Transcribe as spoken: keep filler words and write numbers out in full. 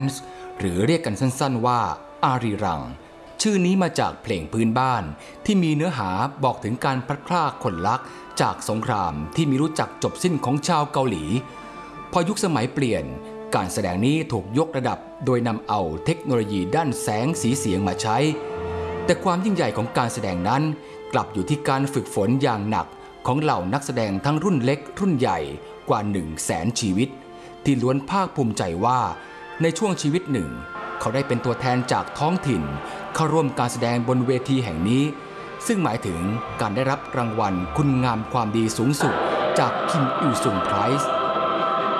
หรือเรียกกันสั้นๆว่าอารีรังชื่อนี้มาจากเพลงพื้นบ้านที่มีเนื้อหาบอกถึงการพลัดพรากคนรักจากสงครามที่มีรู้จักจบสิ้นของชาวเกาหลีพอยุคสมัยเปลี่ยนการแสดงนี้ถูกยกระดับโดยนำเอาเทคโนโลยีด้านแสงสีเสียงมาใช้แต่ความยิ่งใหญ่ของการแสดงนั้นกลับอยู่ที่การฝึกฝนอย่างหนักของเหล่านักแสดงทั้งรุ่นเล็กรุ่นใหญ่กว่าหนึ่งแสนชีวิตที่ล้วนภาคภูมิใจว่าในช่วงชีวิตหนึ่งเขาได้เป็นตัวแทนจากท้องถิ่นเข้าร่วมการแสดงบนเวทีแห่งนี้ซึ่งหมายถึงการได้รับรางวัลคุณงามความดีสูงสุดจากคิมอิลซุงไพรส์